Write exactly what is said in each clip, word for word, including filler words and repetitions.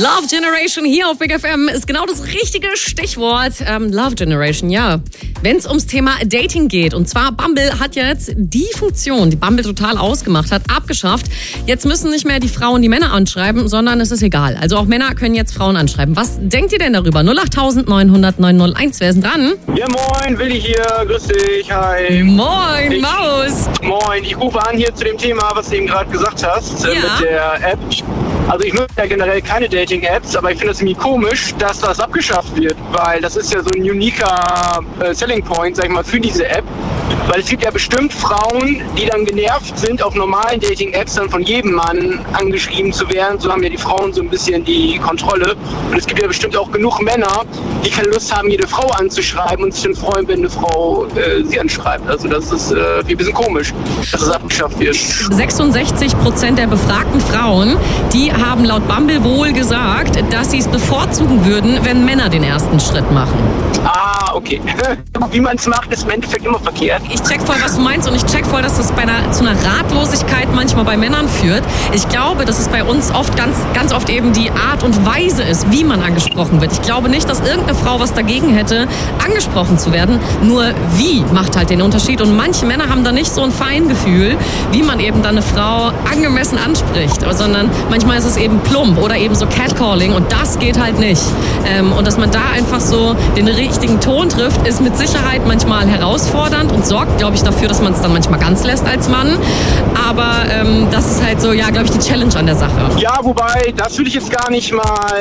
Love Generation hier auf Big F M ist genau das richtige Stichwort. Ähm, Love Generation, ja. Wenn es ums Thema Dating geht. Und zwar Bumble hat jetzt die Funktion, die Bumble total ausgemacht hat, abgeschafft. Jetzt müssen nicht mehr die Frauen die Männer anschreiben, sondern es ist egal. Also auch Männer können jetzt Frauen anschreiben. Was denkt ihr denn darüber? null acht neun null null neun null eins, wer ist denn dran? Ja, moin, Willi hier. Grüß dich, hi. Moin, ich, Maus. Moin, ich rufe an hier zu dem Thema, was du eben gerade gesagt hast, äh, Ja. mit der App. Also ich nutze ja generell keine Dating-Apps, aber ich finde es irgendwie komisch, dass das abgeschafft wird, weil das ist ja so ein uniker äh, Selling Point, sag ich mal, für diese App. Weil es gibt ja bestimmt Frauen, die dann genervt sind, auf normalen Dating-Apps dann von jedem Mann angeschrieben zu werden. So haben ja die Frauen so ein bisschen die Kontrolle. Und es gibt ja bestimmt auch genug Männer, die keine Lust haben, jede Frau anzuschreiben und sich dann freuen, wenn eine Frau äh, sie anschreibt. Also das ist äh, ein bisschen komisch, dass das abgeschafft wird. sechsundsechzig Prozent der befragten Frauen, die haben laut Bumble wohl gesagt, dass sie es bevorzugen würden, wenn Männer den ersten Schritt machen. Ah, okay. Wie man es macht, ist im Endeffekt immer verkehrt. Ich check voll, was du meinst, und ich check voll, dass das bei einer, zu einer Ratlosigkeit manchmal bei Männern führt. Ich glaube, dass es bei uns oft ganz, ganz oft eben die Art und Weise ist, wie man angesprochen wird. Ich glaube nicht, dass irgendeine Frau was dagegen hätte, angesprochen zu werden. Nur wie macht halt den Unterschied. Und manche Männer haben da nicht so ein Feingefühl, wie man eben dann eine Frau angemessen anspricht, sondern manchmal ist es eben plump oder eben so Catcalling, und das geht halt nicht. Ähm, und dass man da einfach so den richtigen Ton trifft, ist mit Sicherheit manchmal herausfordernd und sorgt, glaube ich, dafür, dass man es dann manchmal ganz lässt als Mann. Aber ähm, das ist halt so, ja, glaube ich, die Challenge an der Sache. Ja, wobei, das würde ich jetzt gar nicht mal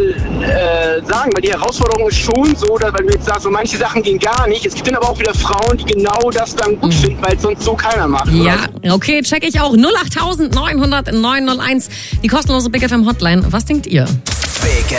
äh, sagen, weil die Herausforderung ist schon so, dass, weil du jetzt sagst, so manche Sachen gehen gar nicht. Es gibt dann aber auch wieder Frauen, die genau das dann gut mhm. finden, weil es sonst so keiner macht. Ja, oder? Okay, check ich auch. null acht neun null null neun null eins, die kostenlose Big F M Hotline. Was denkt ihr? Big